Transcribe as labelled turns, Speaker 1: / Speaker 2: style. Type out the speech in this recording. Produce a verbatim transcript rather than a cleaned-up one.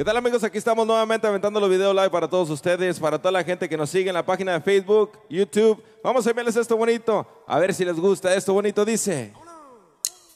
Speaker 1: ¿Qué tal, amigos? Aquí estamos nuevamente aventando los videos live para todos ustedes, para toda la gente que nos sigue en la página de Facebook, YouTube. Vamos a enviarles esto bonito, a ver si les gusta. Esto bonito dice...